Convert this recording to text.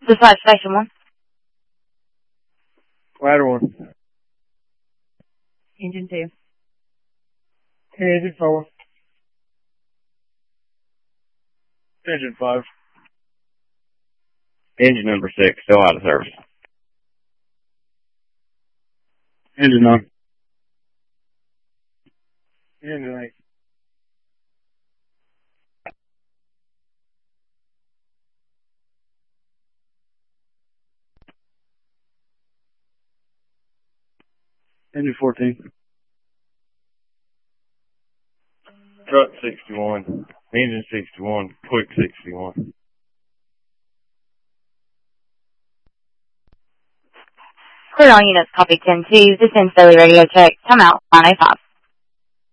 Dispatch Station 1. Ladder 1. Engine 2. Engine 4. Engine 5. Engine number 6, still out of service. Engine 9. Engine 8. Engine 14. Truck 61. Engine 61. Quick 61. Clear all units, copy 10-2. This ends daily radio check. Come out, 905.